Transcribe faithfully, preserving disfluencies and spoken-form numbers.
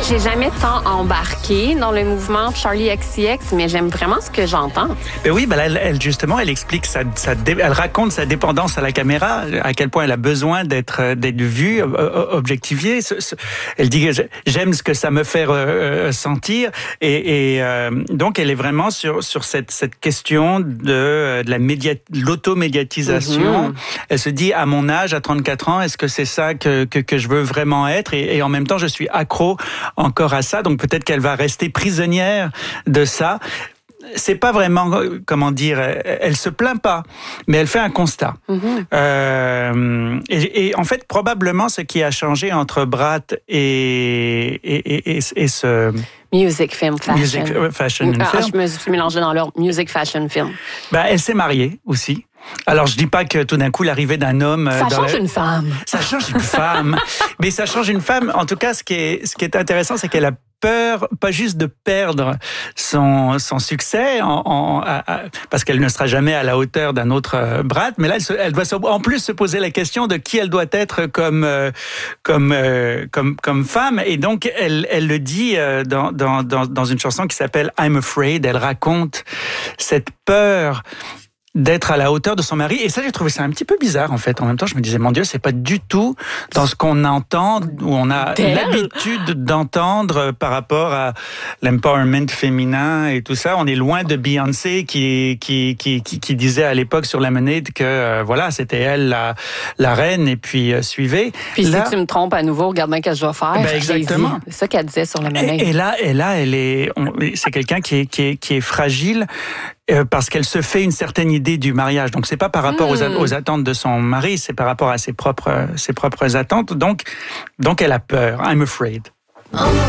J'ai jamais tant embarqué dans le mouvement Charli X C X, mais j'aime vraiment ce que j'entends. Ben oui, ben elle, elle justement, elle explique sa, sa, elle raconte sa dépendance à la caméra, à quel point elle a besoin d'être d'être vue, objectivée. Elle dit j'aime ce que ça me fait sentir, et, et euh, donc elle est vraiment sur sur cette cette question de, de la média, de l'automédiatisation. Mm-hmm. Elle se dit à mon âge, à trente-quatre ans, est-ce que c'est ça que que, que je veux vraiment être, et, et en même temps je suis accro encore à ça, donc peut-être qu'elle va rester prisonnière de ça. C'est pas vraiment, comment dire, elle se plaint pas, mais elle fait un constat. Mm-hmm. Euh, et, et en fait, probablement, ce qui a changé entre Brat et, et, et, et ce... Music, film, fashion. Music, fashion, ah, film. Je me suis mélangée dans leur music, fashion, film. Ben, elle s'est mariée aussi. Alors, je dis pas que tout d'un coup, l'arrivée d'un homme... Ça change la... une femme. Ça change une femme. Mais ça change une femme. En tout cas, ce qui est, ce qui est intéressant, c'est qu'elle a peur, pas juste de perdre son, son succès, en, en, à, à, parce qu'elle ne sera jamais à la hauteur d'un autre euh, Brat, mais là, elle, se, elle doit en plus se poser la question de qui elle doit être comme, euh, comme, euh, comme, comme femme. Et donc, elle, elle le dit euh, dans, dans, dans, dans une chanson qui s'appelle I'm Afraid. Elle raconte cette peur d'être à la hauteur de son mari. Et ça, j'ai trouvé ça un petit peu bizarre, en fait. En même temps, je me disais, mon Dieu, c'est pas du tout dans ce qu'on entend, où on a Telle. l'habitude d'entendre par rapport à l'empowerment féminin et tout ça. On est loin de Beyoncé qui, qui, qui, qui, qui disait à l'époque sur Lemonade que, euh, voilà, c'était elle la, la reine, et puis euh, suivez. Puis là, si tu me trompes à nouveau, regarde bien qu'est-ce que je vais faire. Ben exactement. C'est ça qu'elle disait sur Lemonade. Et, et là, et là, elle est, on, c'est quelqu'un qui est, qui est, qui est fragile, Euh, parce qu'elle se fait une certaine idée du mariage. Donc c'est pas par rapport mmh. aux, aux attentes de son mari, c'est par rapport à ses propres, ses propres attentes. Donc, donc elle a peur. I'm afraid.